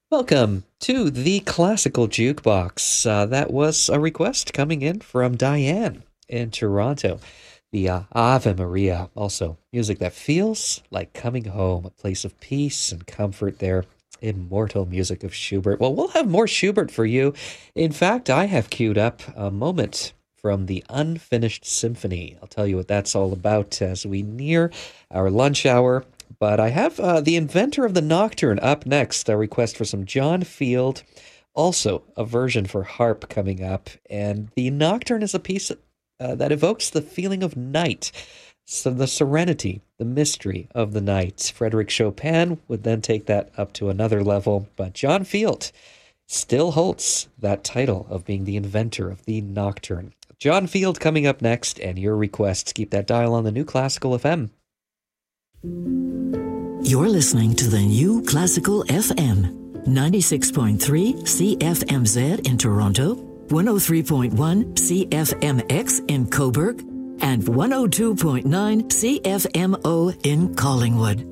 Welcome to the Classical Jukebox. That was a request coming in from Diane in Toronto. The Ave Maria, also music that feels like coming home, a place of peace and comfort there. Immortal music of Schubert. Well, we'll have more Schubert for you. In fact, I have queued up a moment from the Unfinished Symphony. I'll tell you what that's all about as we near our lunch hour. But I have the inventor of the Nocturne up next, a request for some John Field, also a version for harp coming up. And the Nocturne is a piece that evokes the feeling of night, so the serenity, the mystery of the night. Frédéric Chopin would then take that up to another level, but John Field still holds that title of being the inventor of the Nocturne. John Field coming up next, and your requests. Keep that dial on the New Classical FM. You're listening to the New Classical FM, 96.3 CFMZ in Toronto, 103.1 CFMX in Cobourg, and 102.9 CFMO in Collingwood.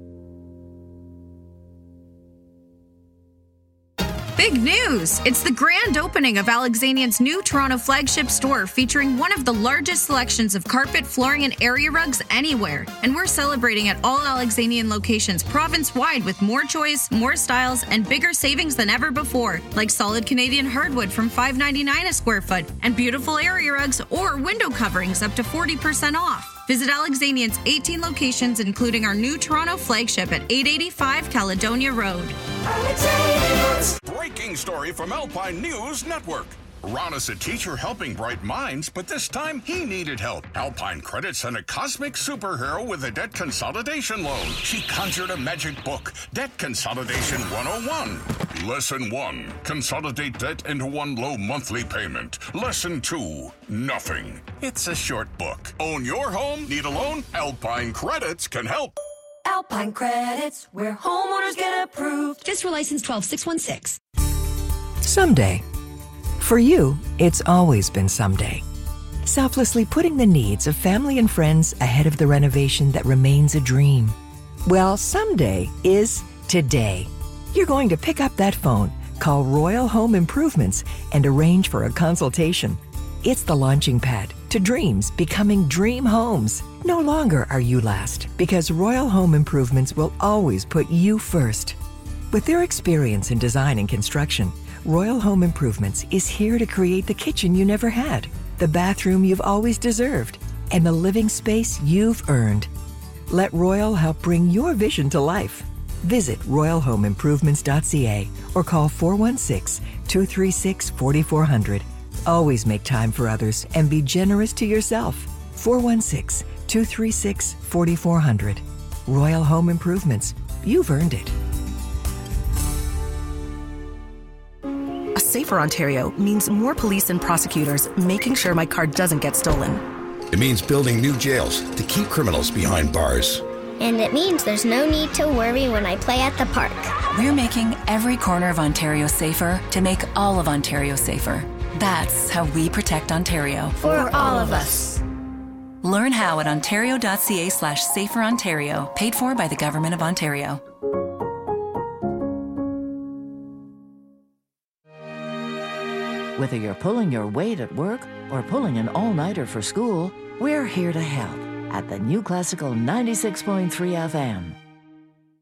Big news! It's the grand opening of Alexanian's new Toronto flagship store featuring one of the largest selections of carpet, flooring, and area rugs anywhere. And we're celebrating at all Alexanian locations province-wide with more choice, more styles, and bigger savings than ever before, like solid Canadian hardwood from $5.99 a square foot, and beautiful area rugs or window coverings up to 40% off. Visit Alexanian's 18 locations, including our new Toronto flagship at 885 Caledonia Road. Breaking story from Alpine News Network. Ron is a teacher helping bright minds, but this time he needed help. Alpine Credit sent a cosmic superhero with a debt consolidation loan. She conjured a magic book, Debt Consolidation 101. Lesson 1, consolidate debt into one low monthly payment. Lesson 2, nothing. It's a short book. Own your home? Need a loan? Alpine Credits can help. Alpine Credits, where homeowners get approved. FSRA license 12616. Someday. For you, it's always been someday. Selflessly putting the needs of family and friends ahead of the renovation that remains a dream. Well, someday is today. You're going to pick up that phone, call Royal Home Improvements, and arrange for a consultation. It's the launching pad to dreams becoming dream homes. No longer are you last, because Royal Home Improvements will always put you first. With their experience in design and construction, Royal Home Improvements is here to create the kitchen you never had, the bathroom you've always deserved, and the living space you've earned. Let Royal help bring your vision to life. Visit royalhomeimprovements.ca or call 416-236-4400. Always make time for others and be generous to yourself. 416-236-4400. Royal Home Improvements. You've earned it. A safer Ontario means more police and prosecutors making sure my car doesn't get stolen. It means building new jails to keep criminals behind bars. And it means there's no need to worry when I play at the park. We're making every corner of Ontario safer to make all of Ontario safer. That's how we protect Ontario. For all of us. Learn how at ontario.ca/saferontario, paid for by the Government of Ontario. Whether you're pulling your weight at work or pulling an all-nighter for school, we're here to help at the New Classical 96.3 FM.